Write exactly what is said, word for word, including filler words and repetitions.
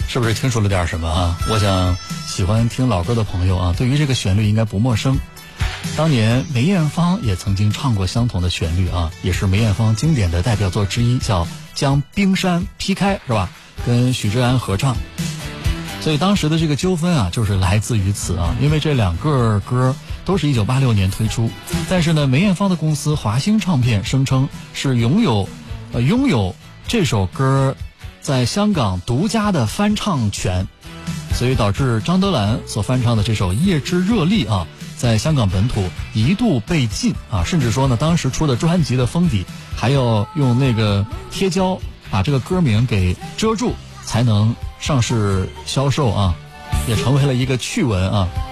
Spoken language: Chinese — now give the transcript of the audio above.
是不是听出了点什么啊？我想喜欢听老歌的朋友啊，对于这个旋律应该不陌生。当年梅艳芳也曾经唱过相同的旋律啊，也是梅艳芳经典的代表作之一，叫《将冰山劈开》，是吧？跟许志安合唱。所以当时的这个纠纷啊，就是来自于此啊，因为这两个歌都是一九八六年推出，但是呢，梅艳芳的公司华星唱片声称是拥有，呃，拥有这首歌在香港独家的翻唱权，所以导致张德兰所翻唱的这首《夜之热力》啊，在香港本土一度被禁啊，甚至说呢，当时出的专辑的封底还要用那个贴胶把这个歌名给遮住，才能上市销售啊，也成为了一个趣闻啊。